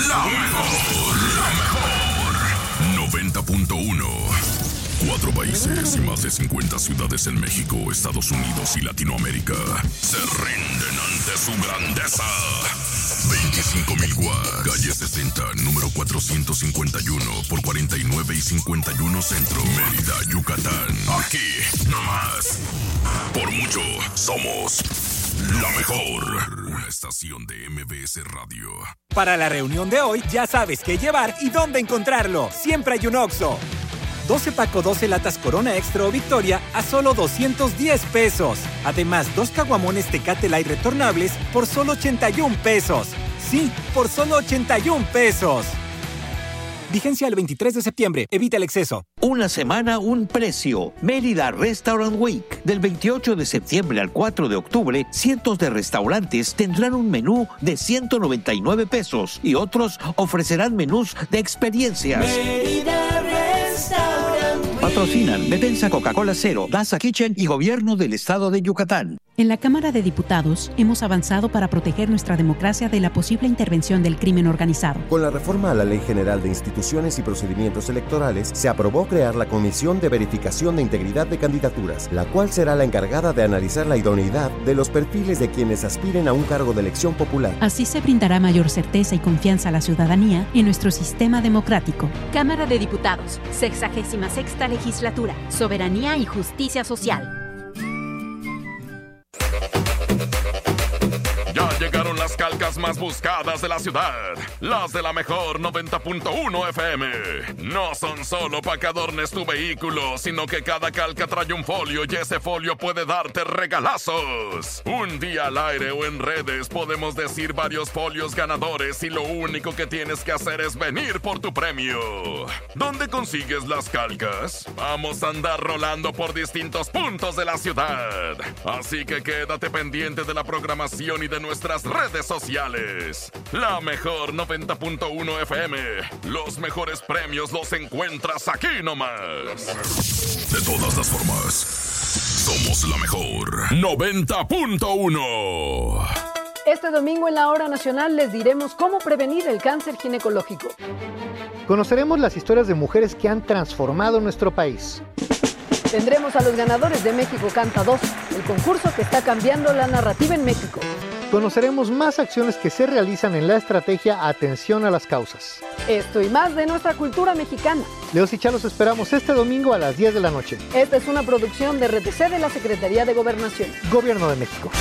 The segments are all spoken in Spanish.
La mejor 90.1. 4 países y más de 50 ciudades en México, Estados Unidos y Latinoamérica se rinden ante su grandeza. 25,000 watts, calle 60, número 451 por 49 y 51 Centro, Mérida, Yucatán. Aquí, nomás. Por mucho, somos la mejor. Una estación de MBS Radio. Para la reunión de hoy, ya sabes qué llevar y dónde encontrarlo. Siempre hay un Oxxo. 12 paco 12 latas Corona Extra o Victoria a solo 210 pesos. Además, 2 caguamones Tecate Light retornables por solo 81 pesos. Sí, por solo 81 pesos. Vigencia el 23 de septiembre. Evita el exceso. Una semana, un precio. Mérida Restaurant Week. Del 28 de septiembre al 4 de octubre, cientos de restaurantes tendrán un menú de 199 pesos y otros ofrecerán menús de experiencias. Mérida Restaurant Week. Patrocinan Defensa Coca-Cola Cero, Daza Kitchen y Gobierno del Estado de Yucatán. En la Cámara de Diputados hemos avanzado para proteger nuestra democracia de la posible intervención del crimen organizado. Con la reforma a la Ley General de Instituciones y Procedimientos Electorales, se aprobó crear la Comisión de Verificación de Integridad de Candidaturas, la cual será la encargada de analizar la idoneidad de los perfiles de quienes aspiren a un cargo de elección popular. Así se brindará mayor certeza y confianza a la ciudadanía en nuestro sistema democrático. Cámara de Diputados, 66ª Legislatura, Soberanía y Justicia Social. Ya llegaron las calcas más buscadas de la ciudad, las de la mejor 90.1 FM. No son solo para que adornes tu vehículo, sino que cada calca trae un folio y ese folio puede darte regalazos. Un día al aire o en redes podemos decir varios folios ganadores y lo único que tienes que hacer es venir por tu premio. ¿Dónde consigues las calcas? Vamos a andar rolando por distintos puntos de la ciudad. Así que quédate pendiente de la programación y de nuestras redes sociales. La mejor 90.1 FM. Los mejores premios los encuentras aquí nomás. De todas las formas, somos la mejor 90.1. Este domingo en la Hora Nacional les diremos cómo prevenir el cáncer ginecológico. Conoceremos las historias de mujeres que han transformado nuestro país. Tendremos a los ganadores de México Canta 2, el concurso que está cambiando la narrativa en México. Conoceremos más acciones que se realizan en la estrategia Atención a las Causas. Esto y más de nuestra cultura mexicana. Leos y Chá los esperamos este domingo a las 10 de la noche. Esta es una producción de RTC de la Secretaría de Gobernación. Gobierno de México.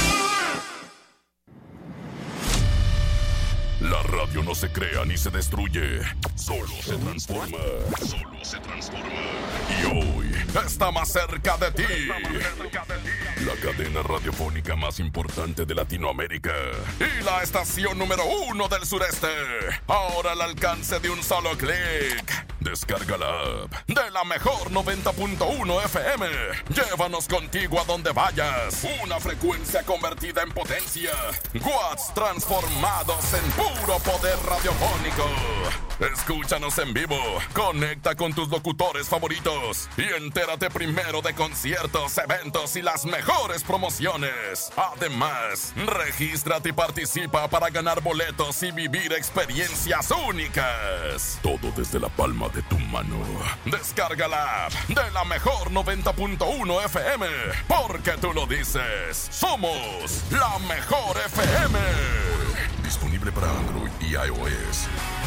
La radio no se crea ni se destruye, solo se transforma. Y hoy está más cerca de ti. La cadena radiofónica más importante de Latinoamérica y la estación número 1 del sureste. Ahora al alcance de un solo clic. Descarga la app de la mejor 90.1 FM. Llévanos contigo a donde vayas. Una frecuencia convertida en potencia. Watts transformados en puro poder radiofónico. Escúchanos en vivo. Conecta con tus locutores favoritos y entérate primero de conciertos, eventos y las mejores promociones. Además, regístrate y participa para ganar boletos y vivir experiencias únicas. Todo desde la palma de tu mano. Descarga la app de la mejor 90.1 FM. Porque tú lo dices. Somos la mejor FM. Disponible para Android y iOS.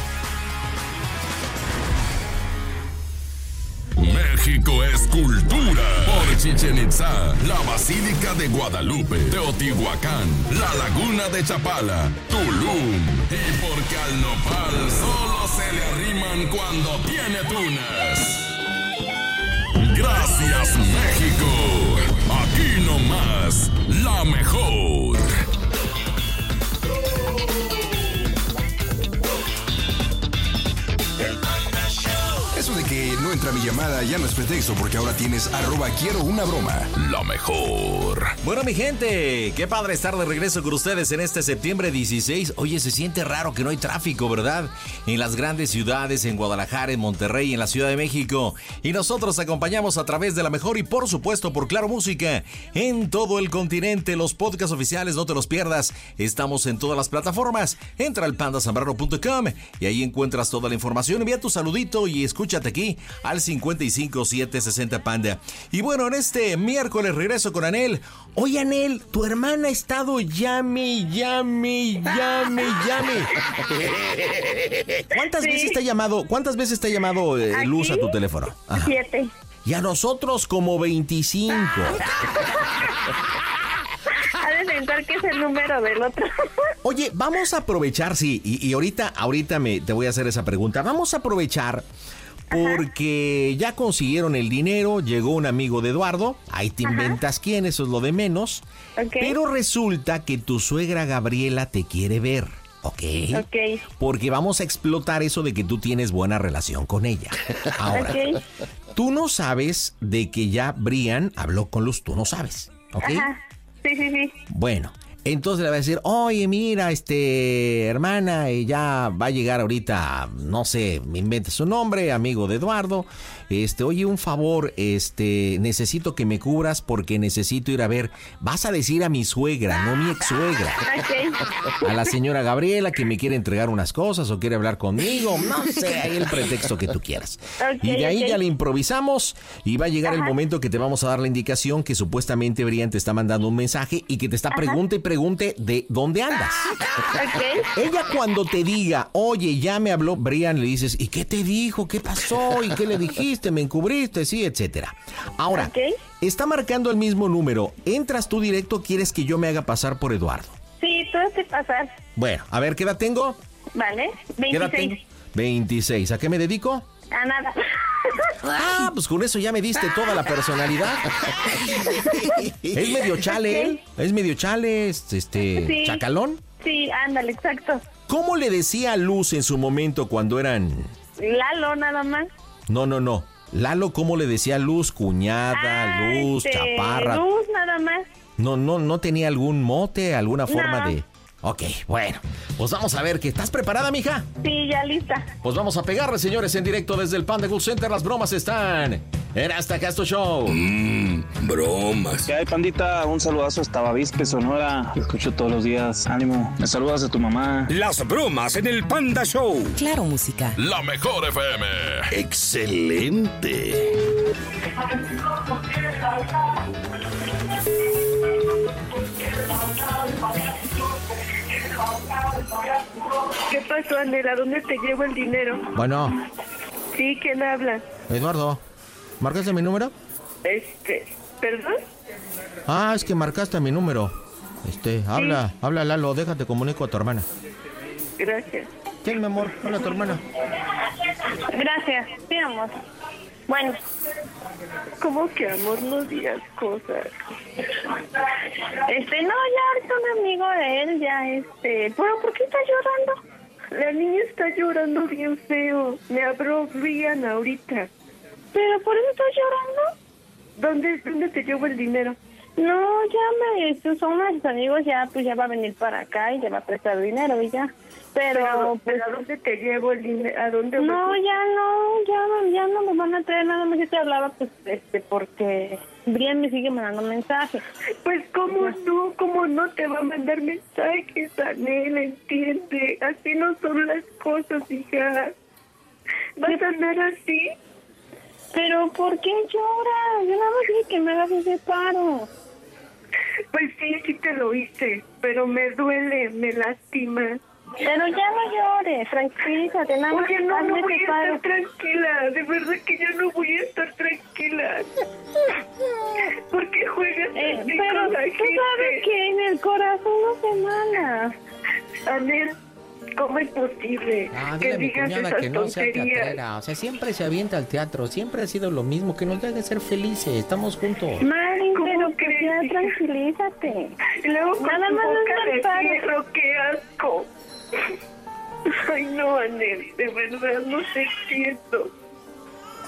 México es cultura. Por Chichén Itzá, la Basílica de Guadalupe, Teotihuacán, la Laguna de Chapala, Tulum. Y porque al nopal solo se le arriman cuando tiene tunas. Gracias, México. Aquí nomás, la mejor. Eso de que no entra mi llamada, ya no es pretexto porque ahora tienes @QuieroUnaBroma. La mejor. Bueno, mi gente, qué padre estar de regreso con ustedes en este septiembre 16. Oye, se siente raro que no hay tráfico, ¿verdad? En las grandes ciudades, en Guadalajara, en Monterrey, en la Ciudad de México. Y nosotros acompañamos a través de La Mejor y, por supuesto, por Claro Música en todo el continente. Los podcasts oficiales, no te los pierdas. Estamos en todas las plataformas. Entra al pandasambrano.com y ahí encuentras toda la información. Envía tu saludito y escúchate aquí al 55760 Panda. Y bueno, en este miércoles regreso con Anel. Oye, Anel, tu hermana ha estado llame. ¿Cuántas veces te ha llamado? Luz a tu teléfono? Ajá. 7. Y a nosotros como 25. Ha de pensar que es el número del otro. Oye, vamos a aprovechar, sí, y ahorita te voy a hacer esa pregunta. Vamos a aprovechar porque ya consiguieron el dinero, llegó un amigo de Eduardo, ahí te inventas quién, eso es lo de menos. Okay. Pero resulta que tu suegra Gabriela te quiere ver. Ok. Porque vamos a explotar eso de que tú tienes buena relación con ella. Ahora, tú no sabes de que ya Brian habló con Luz, tú no sabes, ¿ok? Ajá. Sí. Bueno, entonces le va a decir, oye, mira, hermana, ya va a llegar ahorita, no sé, me inventa su nombre, amigo de Eduardo, oye, un favor, necesito que me cubras porque necesito ir a ver, vas a decir a mi suegra, no mi ex suegra, a la señora Gabriela que me quiere entregar unas cosas o quiere hablar conmigo, no sé, ahí el pretexto que tú quieras. Y de ahí ya le improvisamos y va a llegar el momento que te vamos a dar la indicación que supuestamente Brian te está mandando un mensaje y que te está pregunte de dónde andas. Ella cuando te diga, oye, ya me habló Brian, le dices, ¿y qué te dijo? ¿Qué pasó? ¿Y qué le dijiste? ¿Me encubriste? Sí, etcétera. Ahora, está marcando el mismo número. ¿Entras tú directo? ¿Quieres que yo me haga pasar por Eduardo? Sí, tú haces pasar. Bueno, a ver, ¿qué edad tengo? Vale, 26. 26. ¿A qué me dedico? A nada. Pues con eso ya me diste toda la personalidad. Es medio chale, ¿eh? Es medio chale, sí. Chacalón. Sí, ándale, exacto. ¿Cómo le decía a Luz en su momento cuando eran? Lalo, nada más. No. Lalo, ¿cómo le decía a Luz? Cuñada, Luz, chaparra. Luz, nada más. No tenía algún mote, alguna forma de... Ok, bueno, pues vamos a ver, ¿que estás preparada, mija? Sí, ya lista. Pues vamos a pegarle, señores, en directo desde el Panda Cool Center. Las bromas están en Hasta Casto Show. Bromas. ¿Qué hay, pandita? Un saludazo hasta Bavispe, Sonora. Te escucho todos los días. Ánimo. Me saludas a tu mamá. Las bromas en el Panda Show. Claro, música. La mejor FM. Excelente. ¿Qué pasó, Anela? ¿Dónde te llevo el dinero? Bueno. Sí, ¿quién habla? Eduardo, ¿marcaste mi número? ¿Perdón? Es que marcaste mi número. Habla Lalo, déjate, comunico a tu hermana. Gracias. Sí, mi amor, habla a tu hermana. Gracias, sí, amor. Bueno. ¿Cómo que, amor, no digas cosas? No, ya ahorita un amigo de él, ¿pero por qué está llorando? La niña está llorando bien feo. Me habló Brian ahorita. ¿Pero por eso está llorando? ¿Dónde te llevo el dinero? No, ya son unos amigos, ya va a venir para acá y ya va a prestar dinero y ya. Pero ¿a dónde te llevo el dinero? ¿A dónde? No, ya no me van a traer nada más. Yo te hablaba, porque Brian me sigue mandando mensajes. Pues, ¿cómo no te va a mandar mensajes, Anel? Entiende, así no son las cosas, hija. ¿Vas a andar así? ¿Pero por qué lloras? Yo nada más dije que me hagas ese paro. Pues sí te lo hice, pero me duele, me lastima. Pero ya no llores, tranquilízate, nada más. Oye, no voy a estar tranquila, de verdad que ya no voy a estar tranquila. ¿Por qué juegas así pero con la gente? Tú sabes que en el corazón no se manda. Anel, ¿cómo es posible que digas esas que no sea tonterías? teatrera, o sea, siempre se avienta al teatro, siempre ha sido lo mismo, que nos deje ser felices, estamos juntos. Mari, pero que ya tranquilízate. Y luego con nada tu más boca de fierro, qué asco. Ay, no, Anel, de verdad no te entiendo.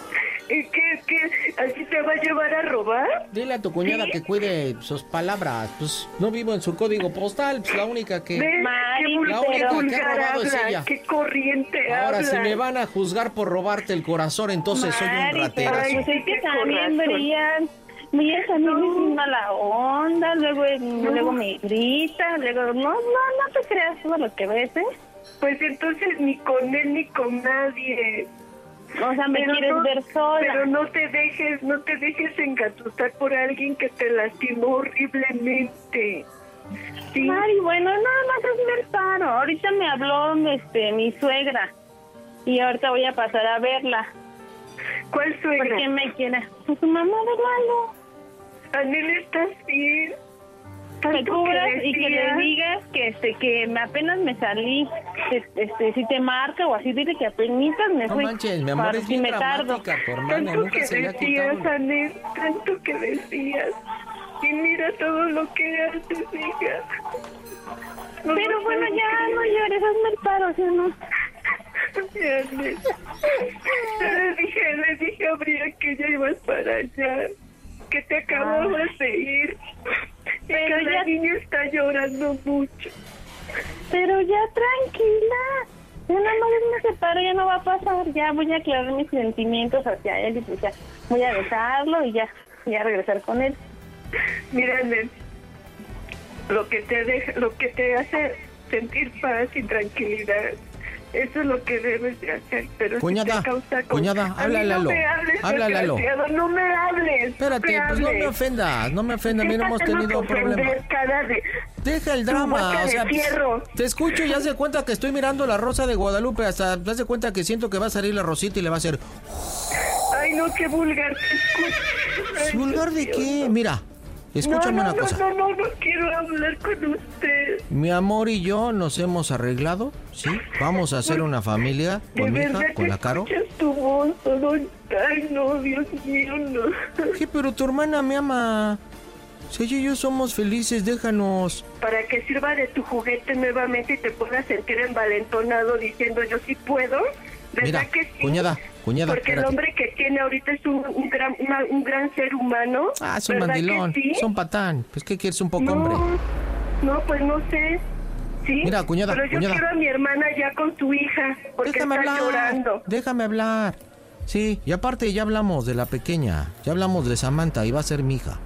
¿Y qué? ¿Así te va a llevar a robar? Dile a tu cuñada que cuide sus palabras. Pues no vivo en su código postal, pues la única que... La única que ha robado es ella. ¿Qué corriente Ahora, habla? si me van a juzgar por robarte el corazón, entonces soy un ratero. Pero pues es que también, Brian... Mira, también es muy mala onda, luego me grita, luego... No te creas todo lo que ves, ¿eh? Pues entonces ni con él ni con nadie. O sea, me quieres ver sola. Pero no te dejes engatusar por alguien que te lastimó horriblemente. ¿Sí? Mari, bueno, nada más hazme el paro. Ahorita me habló mi suegra y ahorita voy a pasar a verla. ¿Cuál suegra? ¿Por qué me quiere? Pues su mamá de Lalo. Anel, ¿estás bien? Me cubras y que le digas que apenas me salí, si te marca o así, dile que apenas me fui. No manches, mi amor, es bien dramática, tu hermana, tanto nunca que se le ha quitado. decías, Anel, tanto que decías. Y mira todo lo que haces, hija. Pero bueno, ya no llores, hazme el paro, ¿sí o no? Le dije a Brian que ya ibas para allá, que te acababas de ir. Pero ya la niña está llorando mucho. Pero ya tranquila. Ya nada más me separo, ya no va a pasar. Ya voy a aclarar mis sentimientos hacia él y pues ya voy a besarlo y ya regresar con él. Mira, Nel, lo que te hace sentir paz y tranquilidad, eso es lo que debes de hacer. Pero cuñada, si te causa cuñada, háblalo. Háblalo. No me hables. Espérate, pues no me ofendas, mira, hemos tenido problemas. Deja el drama, o sea, te escucho y haz de cuenta que estoy mirando La Rosa de Guadalupe, hasta haz de cuenta que siento que va a salir la Rosita y le va a hacer... Ay, no, qué vulgar te escucho. ¿Vulgar de qué? Mira, escúchame una cosa. No quiero hablar con usted. Mi amor y yo nos hemos arreglado, ¿sí? Vamos a hacer una familia con mi hija, con la Caro. Tu voz, ay, no, Dios mío, no. ¿Qué? Pero tu hermana me ama. Si ella y yo somos felices, déjanos. Para que sirva de tu juguete nuevamente y te puedas sentir envalentonado diciendo yo sí puedo. ¿Verdad? Mira, que sí? Cuñada, porque espérate. El hombre que tiene ahorita es un gran ser humano. Ah, es un mandilón, sí? Es un patán. Pues, ¿qué quieres? Un poco hombre. No, pues no sé. Sí, mira, cuñada, pero yo quiero a mi hermana ya con su hija, porque está llorando. Déjame hablar. Sí, y aparte ya hablamos de la pequeña, ya hablamos de Samantha y va a ser mi hija.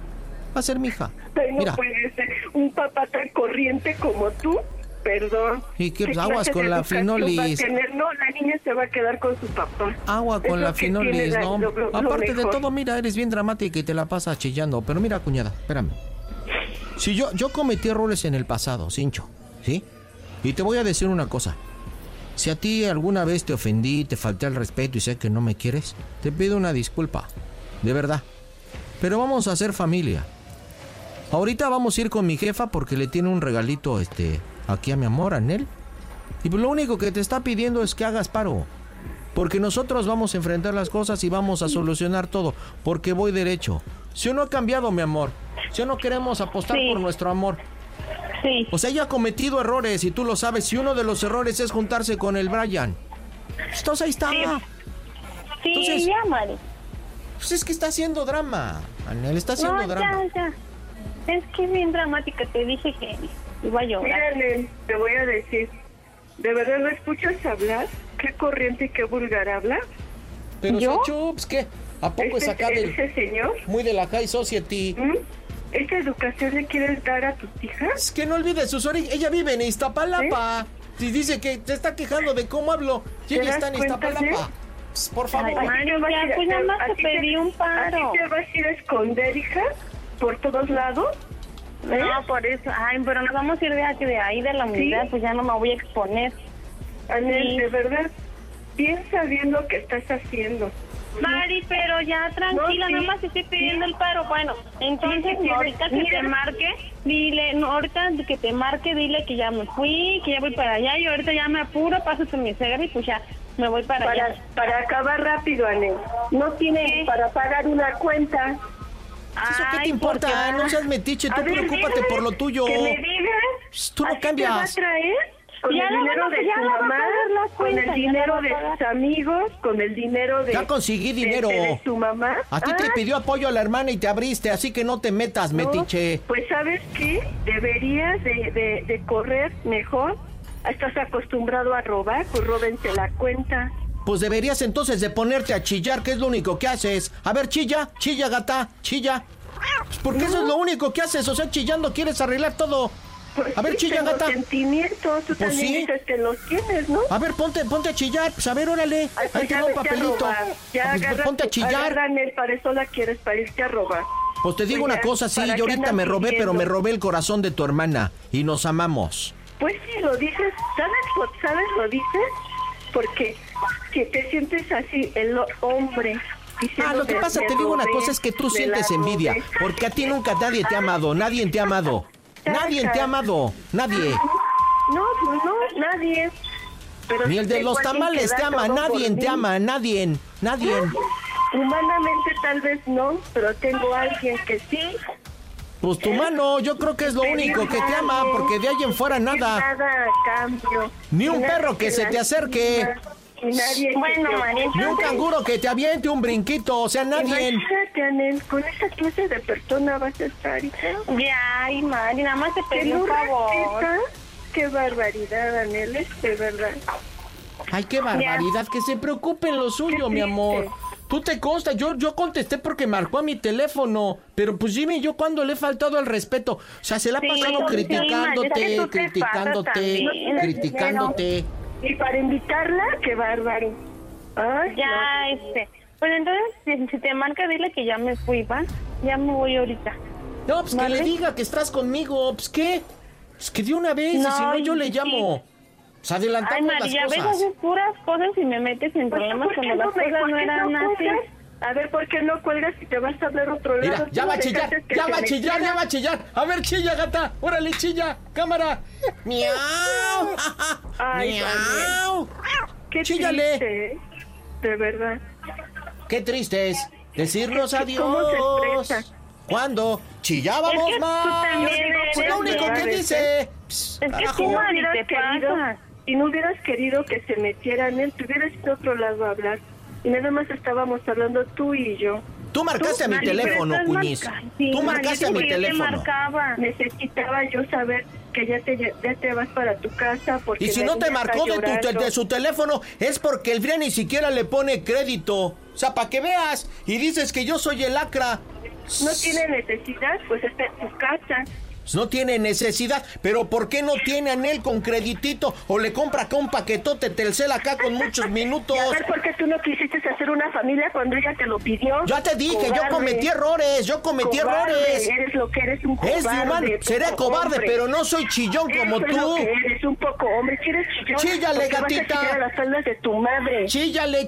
Pero no puede ser un papá tan corriente como tú. Perdón. ¿Y qué aguas con la finolis? No, la niña se va a quedar con su papá. Agua con la finolis, no. Aparte de todo, mira, eres bien dramática y te la pasas chillando. Pero mira, cuñada, espérame. Si yo cometí errores en el pasado, Cincho, ¿sí? Y te voy a decir una cosa. Si a ti alguna vez te ofendí, te falté al respeto y sé que no me quieres, te pido una disculpa. De verdad. Pero vamos a hacer familia. Ahorita vamos a ir con mi jefa porque le tiene un regalito, aquí a mi amor, a Nel. Y lo único que te está pidiendo es que hagas paro. Porque nosotros vamos a enfrentar las cosas y vamos a solucionar todo. Porque voy derecho. Si uno ha cambiado, mi amor. Si no queremos apostar por nuestro amor. Sí. O sea, ella ha cometido errores y tú lo sabes. Si uno de los errores es juntarse con el Brian. Entonces ahí está. Sí, entonces, ya, Mari. Pues es que está haciendo drama. Anel está haciendo drama. Ya. Es que es bien dramática. Te dije que iba a llorar. Mira, te voy a decir. ¿De verdad no escuchas hablar? ¿Qué corriente y qué vulgar habla? Pero ¿yo? Chups, ¿qué? ¿A poco es acá del... ¿Ese señor? Muy de la high society. ¿Esta educación le quieres dar a tus hijas? Es que no olvides sus orígenes. Ella vive en Iztapalapa. Y dice que te está quejando de cómo hablo. Y ella está en Iztapalapa. Pues, por favor. Ay, Mario, ya, pues nada más te pedí un paro. ¿Así te vas a ir a esconder, hija? ¿Por todos lados? No, por eso. Ay, pero nos vamos a ir de ahí de la unidad, pues ya no me voy a exponer. Anel, de verdad, piensa bien lo que estás haciendo. Mari, pero ya tranquila, nada más estoy pidiendo el paro. Bueno, entonces ahorita que te marque, dile, ahorita que te marque, dile que ya me fui, que ya voy para allá y ahorita ya me apuro, pásate mi cegar y pues ya me voy para allá. Para acabar rápido, Anel. No tiene para pagar una cuenta. ¿Eso qué te importa? No seas metiche, tú preocúpate por lo tuyo. ¿Que me digas? Tú no cambias. ¿Te va a traer? Con el dinero de su mamá, con el dinero de sus amigos, con el dinero de... Ya conseguí dinero. De su mamá. A ti te pidió apoyo a la hermana y te abriste, así que no te metas, metiche. Pues, ¿sabes qué? Deberías de correr mejor. Estás acostumbrado a robar, pues róbense la cuenta. Pues deberías entonces de ponerte a chillar, que es lo único que haces. A ver, chilla, gata, chilla. Pues porque eso es lo único que haces, o sea, chillando quieres arreglar todo. Pues a ver, sí, chilla, gata. Sentimientos, tú pues también dices que los tienes, ¿no? A ver, ponte a chillar, pues a ver, órale. Ay, pues ahí tengo un papelito. Ya pues ponte a chillar. Para eso la quieres, para irte a robar. Pues te digo una cosa, sí, yo ahorita me robé, pero me robé el corazón de tu hermana y nos amamos. Pues sí, lo dices, ¿sabes? Lo dices porque si te sientes así, el hombre. Lo que pasa, te digo una cosa, es que tú sientes envidia, porque a ti nunca nadie te ha amado, nadie te ha amado. Nadie te ha amado, nadie. No, nadie. Pero ni el de los tamales te ama, nadie te ama, nadie. Humanamente tal vez no, pero tengo a alguien que sí. Pues tu mano, yo creo que es lo único que te ama, porque de ahí en fuera nada. Nada a cambio. Ni un perro que se te acerque. Nadie. Bueno, María, ni un canguro que te aviente un brinquito, o sea, nadie. Imagínate, Anel, con esa clase de persona vas a estar. Ay, Mari, nada más te pedí un favor. Qué barbaridad, Anel, es de verdad. Ay, qué barbaridad, que se preocupe en lo suyo, mi amor. Tú te consta, yo contesté porque marcó a mi teléfono, pero pues dime yo cuándo le he faltado al respeto. O sea, se la ha pasado criticándote. Y para invitarla, qué bárbaro. Ay, ya, pues entonces, si te marca, dile que ya me fui, ¿va? Ya me voy ahorita. No, pues ¿vale? Que le diga que estás conmigo, pues ¿qué? Pues que de una vez, y si no yo le llamo. Pues adelantamos las cosas. Ay, María, haces puras cosas y me metes en problemas cuando las cosas no eran así. A ver, ¿por qué no cuelgas y te vas a hablar otro lado? Mira, ya va a chillar. A ver, chilla, gata. Órale, chilla. Cámara. Miau. Ay, miau. Qué chíllale. Triste, de verdad. Qué triste es decirnos adiós. ¿Cómo se expresa? ¿Cuándo? Chillábamos más. Es lo único que dice. Es que tú, Mari, te pasa. Si no hubieras querido que se metiera en él, te hubieras ido a otro lado a hablar. Y nada más estábamos hablando tú y yo. Tú marcaste a mi teléfono, Cuñiz. Tú marcaste a mi teléfono. Necesitaba yo saber que ya te vas para tu casa. Porque y si no te marcó de su teléfono, es porque el Brian ni siquiera le pone crédito. O sea, para que veas. Y dices que yo soy el lacra. No tiene necesidad, pues está en tu casa. No tiene necesidad, pero ¿por qué no tiene Anel con creditito? O le compra acá un paquetote Telcel acá con muchos minutos. A ver, ¿por qué tú no quisiste hacer una familia cuando ella te lo pidió? Ya te dije, cobarde. Yo cometí errores. Eres lo que eres, un cobarde. Es de humano, seré cobarde, hombre. Pero no soy chillón como tú. Lo que eres un poco hombre, si eres chillón. Chíllale, gatita. Vas a chillar a las faldas de tu madre. Chíllale,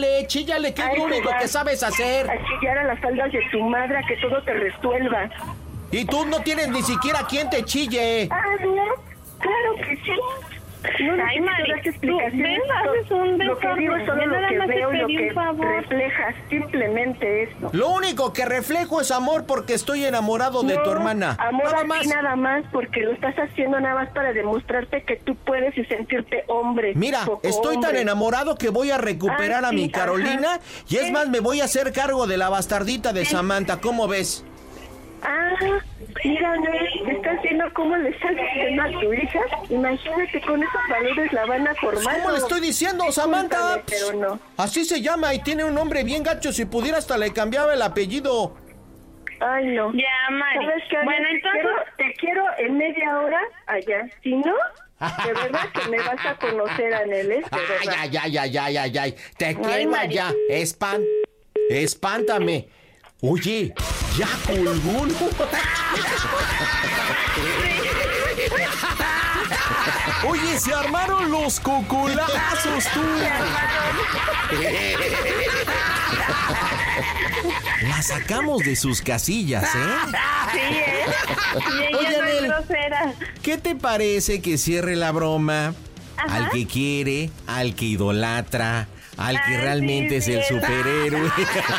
que es lo único que sabes hacer. A chillar a las faldas de tu madre, a que todo te resuelva. Y tú no tienes ni siquiera quien te chille. Ah, no, claro que sí. No, ay, Mari, tú haces un lo que digo es solo lo que veo y lo que reflejas, simplemente eso. Lo único que reflejo es amor porque estoy enamorado de tu hermana. Amor a ti nada más porque lo estás haciendo nada más para demostrarte que tú puedes y sentirte hombre. Mira, estoy tan enamorado que voy a recuperar a mi Carolina y es más, me voy a hacer cargo de la bastardita de Samantha, ¿cómo ves? Ah, mira, ¿me estás viendo cómo le estás diciendo a tu hija? Imagínate, con esos valores la van a formar. ¿Cómo le estoy diciendo, Samantha? Pero no. Así se llama y tiene un nombre bien gacho. Si pudiera hasta le cambiaba el apellido. Ay, no. Ya, Mari. ¿Sabes qué? Bueno, entonces... Te quiero en media hora allá. Si no, de verdad que me vas a conocer, Anel. Ay. Te quiero allá. Espántame. Oye, ya colgó. Oye, se armaron los cocolazos, tú. La sacamos de sus casillas, ¿eh? Sí, oye, Anel, ¿qué te parece que cierre la broma? Ajá. Al que quiere, al que idolatra, al que realmente es el superhéroe.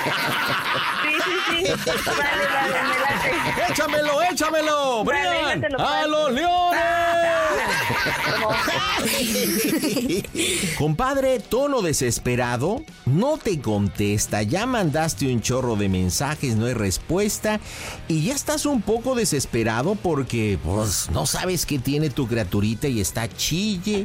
Sí. Vale, me late. Échamelo, Brian. A los leones. Compadre, tono desesperado, no te contesta, ya mandaste un chorro de mensajes, no hay respuesta y ya estás un poco desesperado porque pues no sabes qué tiene tu criaturita y está chille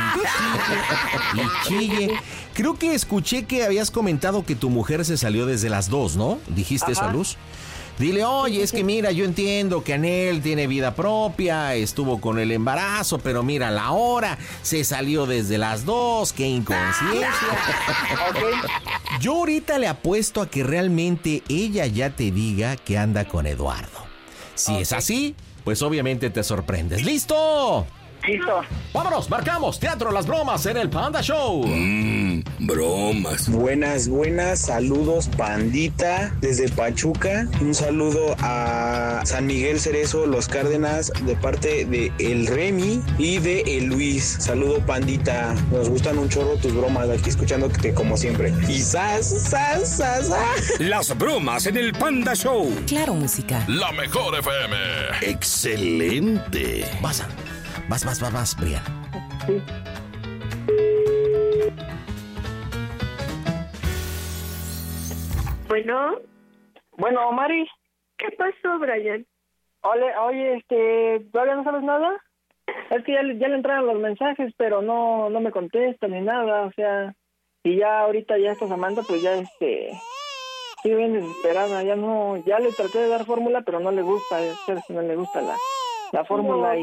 y chille. Creo que escuché que habías comentado que tu mujer se salió desde las 2, ¿no? ¿Dijiste eso a Luz? Dile, oye, es que mira, yo entiendo que Anel tiene vida propia, estuvo con el embarazo, pero mira la hora, se salió desde las 2, qué inconsciencia. Yo ahorita le apuesto a que realmente ella ya te diga que anda con Eduardo. Si es así, pues obviamente te sorprendes. ¡Listo! Listo. Vámonos, marcamos Teatro Las Bromas en el Panda Show. Bromas. Buenas, saludos pandita desde Pachuca. Un saludo a San Miguel Cerezo, Los Cárdenas, de parte de el Remy y de el Luis. Saludo pandita, nos gustan un chorro tus bromas, aquí escuchándote como siempre. Y sas. Las bromas en el Panda Show. Claro, música. La mejor FM. Excelente. Vas, Brian. Sí. Bueno, Mari. ¿Qué pasó, Brian? Oye, ¿todavía no sabes nada? Es que ya le entraron los mensajes, pero no me contesta ni nada, o sea, y ya ahorita ya esta Samantha, pues ya estoy bien desesperada, ya le traté de dar fórmula, pero no le gusta, no le gusta la fórmula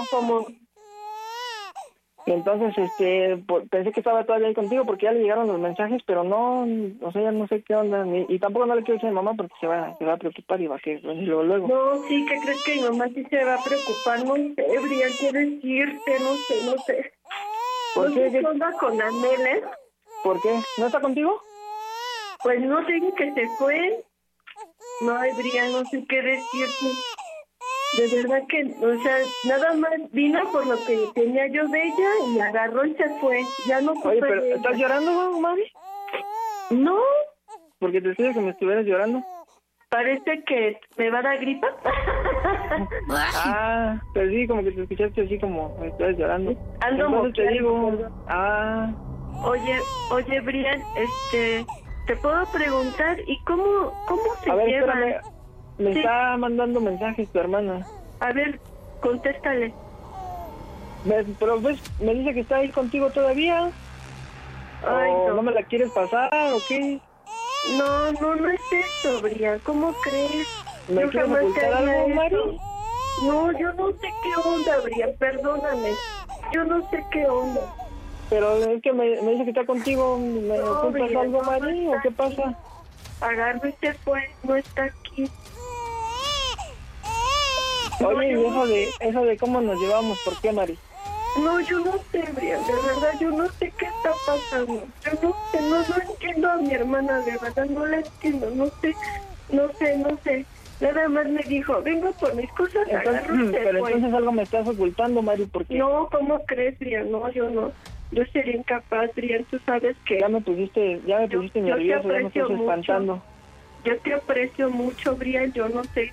y entonces pensé que estaba todavía ahí contigo porque ya le llegaron los mensajes, pero no, o sea, ya no sé qué onda, y tampoco no le quiero decir a mi mamá porque se va a preocupar y va a querer luego. No, sí, ¿qué crees que mi mamá sí se va a preocupar? No sé, Brian, quiero decirte, no sé. ¿Por qué? ¿Qué onda con Anel, ¿Por qué? ¿No está contigo? Pues no sé, que se fue. No, Brian, no sé qué decirte. De verdad que, o sea, nada más vino por lo que tenía yo de ella y agarró y se fue. Ya no supe. Oye, pero ¿estás llorando, mami? No. Porque te decía que me estuvieras llorando. Parece que me va a dar gripa. Pues sí, como que te escuchaste así como me estás llorando. Ando entonces te digo. Oye, Brian, te puedo preguntar, ¿y cómo se llevan? Espérame. Me está mandando mensajes tu hermana. A ver, contéstale. Pero ves, me dice que está ahí contigo todavía. Ay, ¿No me la quieres pasar o qué? No es eso, Brian. ¿Cómo crees? ¿Me quieres ocultar algo, Mari? No, yo no sé qué onda, Brian. Perdóname. Yo no sé qué onda. Pero es que me dice que está contigo. ¿Me ocultas algo, Mari? ¿O qué pasa? Agarro y se fue. No está aquí. Oye, ¿y eso de cómo nos llevamos? ¿Por qué, Mari? No, yo no sé, Brian, de verdad, yo no sé qué está pasando. Yo no sé, no entiendo a mi hermana, de verdad, no la entiendo, no sé. Nada más me dijo, vengo por mis cosas, entonces algo me estás ocultando, Mari, ¿por qué? No, ¿cómo crees, Brian? No, yo no. Yo sería incapaz, Brian, tú sabes que... Ya me pusiste nervioso, ya me estás espantando. Yo te aprecio mucho, Brian, yo no sé,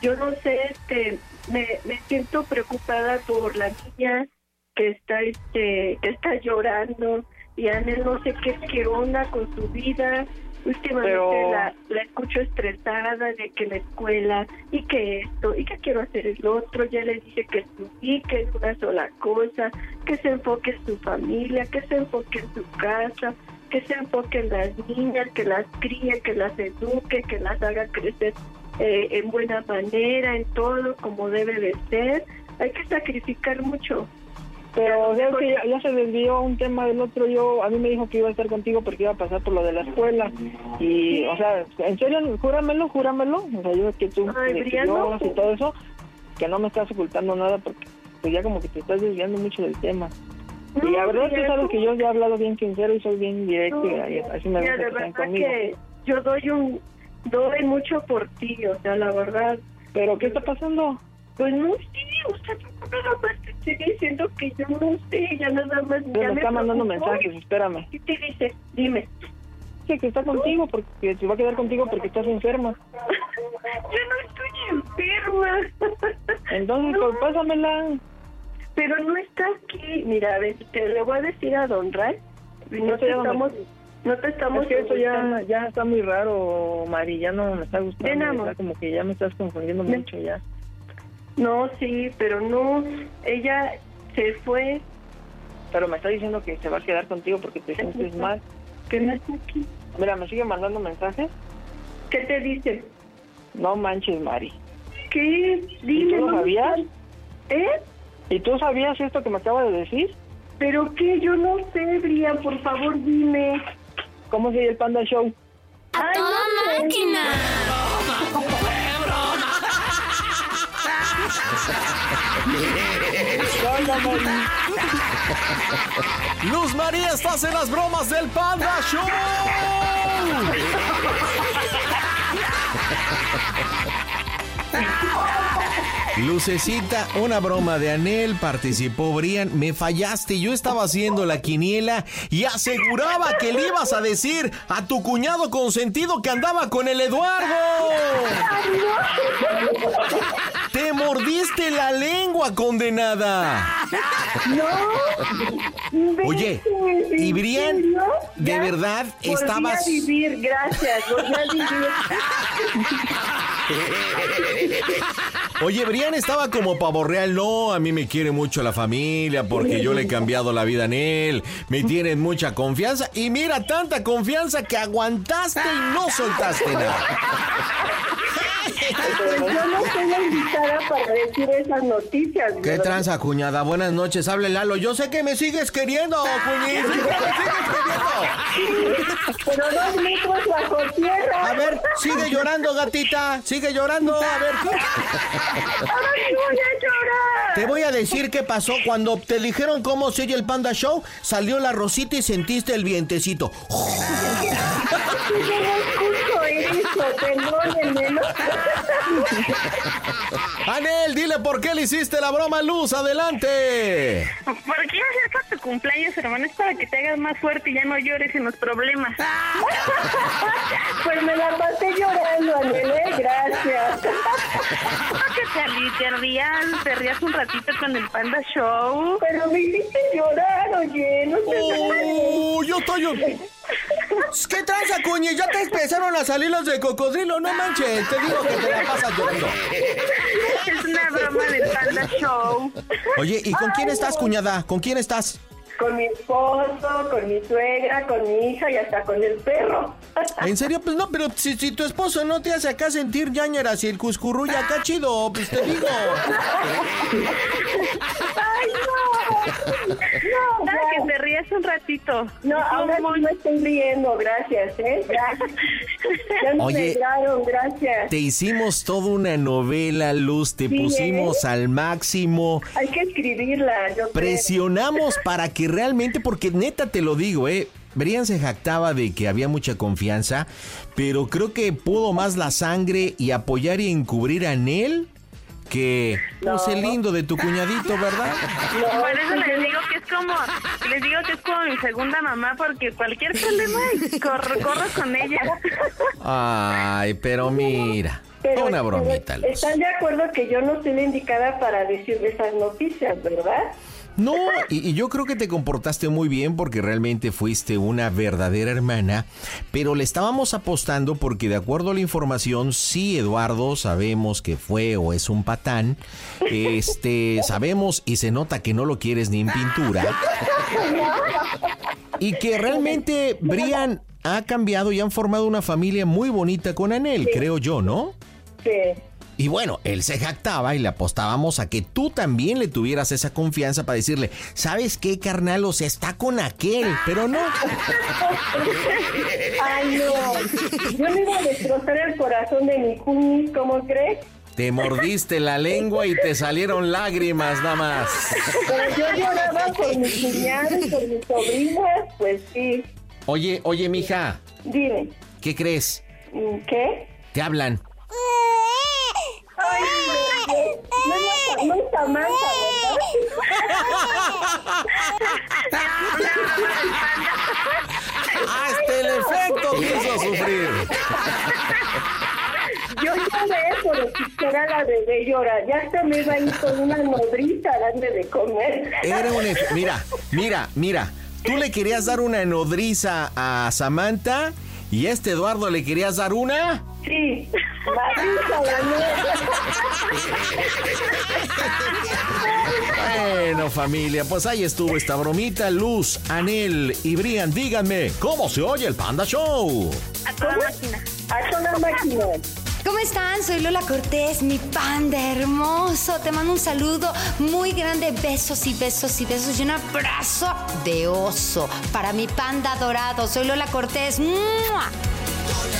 me siento preocupada por la niña que está llorando, y Anel no sé qué onda con su vida. Últimamente la escucho estresada de que la escuela y que esto y que quiero hacer el otro. Ya le dije que sí, que es una sola cosa, que se enfoque en su familia, que se enfoque en su casa, que se enfoque en las niñas, que las críe, que las eduque, que las haga crecer en buena manera, en todo como debe de ser. Hay que sacrificar mucho. Pero ya, que ya se desvió un tema del otro. A mí me dijo que iba a estar contigo porque iba a pasar por lo de la escuela. Y, o sea, en serio, júramelo. O sea, yo que tú y todo eso, que no me estás ocultando nada porque pues ya como que te estás desviando mucho del tema. No, y la verdad tú sabes que yo ya he hablado bien sincero y soy bien directo y así me gusta que estén conmigo. Que yo doy mucho por ti, o sea, la verdad. ¿Pero qué está pasando? Pues no sé, o sea, nada más te estoy diciendo que yo no sé, ya nada más... Me está mandando mensajes, espérame. ¿Qué te dice? Dime. Dice que está contigo, porque se va a quedar contigo porque estás enferma. Yo no estoy enferma. Entonces, pues pásamela. Pero no está aquí. Mira, a ver, te le voy a decir a don Ray. No te estamos... Es que eso ya está muy raro, Mari, ya no me está gustando. Está como que ya me estás confundiendo mucho ya. No, sí, pero no, ella se fue. Pero me está diciendo que se va a quedar contigo porque te sientes mal. Que no está aquí. Mira, me sigue mandando mensajes. ¿Qué te dice? No manches, Mari. ¿Qué? Dime. ¿Y tú lo sabías? ¿Eh? ¿Y tú sabías esto que me acaba de decir? ¿Pero qué? Yo no sé, Brian, por favor, dime. ¿Cómo se llama el Panda Show? ¡A toda máquina! Luz María, estás en las bromas del Panda Show. Lucecita, una broma de Anel, participó Brian, me fallaste, yo estaba haciendo la quiniela y aseguraba que le ibas a decir a tu cuñado consentido que andaba con el Eduardo. Te mordiste la lengua, condenada. No. Oye, y Brian, de verdad estabas... Volví a vivir, gracias, volví a vivir. Oye, Brian estaba como pavo real. No, a mí me quiere mucho la familia porque yo le he cambiado la vida a él. Me tienen mucha confianza. Y mira, tanta confianza que aguantaste y no soltaste nada. Yo no soy la invitada para decir esas noticias. ¿Qué tranza, cuñada? Buenas noches, hable Lalo. Yo sé que me sigues queriendo, cuñita. Me sigues queriendo. Pero 2 metros bajo tierra. A ver, sigue llorando, gatita. Sigue llorando. A ver. Ahora sí voy a llorar. Te voy a decir qué pasó cuando te dijeron cómo se oye el Panda Show. Salió la rosita y sentiste el vientecito. Yo no escucho eso, perdónenme. Anel, dile por qué le hiciste la broma a Luz, adelante. Porque iba a ser para tu cumpleaños, hermano, es para que te hagas más fuerte y ya no llores en los problemas. Pues me la pasé llorando, Anel, gracias. Que te rías un ratito con el Panda Show. Pero me hiciste llorar, oye, no sé. Yo estoy... ¿Qué tranza, cuñi? Ya te empezaron a salir los de cocodrilo, no manches. Te digo que te la pasas llorando. Es una broma del Panda Show. Oye, ¿y con quién estás, cuñada? ¿Con quién estás? Con mi esposo, con mi suegra, con mi hija y hasta con el perro. ¿En serio? Pues no, pero si tu esposo no te hace acá sentir ñañeras y el cuscurruya acá chido, pues te digo. ¡Ay, no! No, que te rías un ratito. No, ahora sí me estoy riendo, gracias, ¿eh? Ya me alegraron, gracias. Te hicimos toda una novela, Luz, te pusimos al máximo. Hay que escribirla, yo creo. Presionamos para que realmente, porque neta te lo digo, Brian se jactaba de que había mucha confianza, pero creo que pudo más la sangre y apoyar y encubrir a Anel que pues el lindo de tu cuñadito, ¿verdad? No, por eso les digo que es como mi segunda mamá, porque cualquier problema corro con ella. Ay, pero mira, una bromita. Pero ¿están de acuerdo que yo no soy la indicada para decir esas noticias, verdad? No, y yo creo que te comportaste muy bien porque realmente fuiste una verdadera hermana, pero le estábamos apostando porque de acuerdo a la información, sí, Eduardo, sabemos que fue o es un patán, sabemos y se nota que no lo quieres ni en pintura, y que realmente Brian ha cambiado y han formado una familia muy bonita con Anel, creo yo, ¿no? Sí. Y bueno, él se jactaba y le apostábamos a que tú también le tuvieras esa confianza para decirle, ¿sabes qué, carnal? O sea, está con aquel, pero no. Ay, no. Yo le iba a destrozar el corazón de mi cuñis, ¿cómo crees? Te mordiste la lengua y te salieron lágrimas, nada más. Pero yo lloraba por mis cuñados, por mis sobrinas, pues sí. Oye, mija. Dime. ¿Qué crees? ¿Qué? Te hablan. Ay, no es Samantha, Hasta el efecto quiso sufrir. Yo lloré por escuchar a la de de llorar. Ya hasta me iba a ir con una nodriza a darle de comer. Era mira. Tú le querías dar una nodriza a Samantha y a este Eduardo le querías dar una... Sí, Bueno, familia, pues ahí estuvo esta bromita. Luz, Anel y Brian, díganme, ¿cómo se oye el Panda Show? A toda máquina. A toda máquina. ¿Cómo están? Soy Lola Cortés, mi panda hermoso. Te mando un saludo muy grande, besos y besos y besos y un abrazo de oso para mi panda dorado. Soy Lola Cortés. ¡Mua!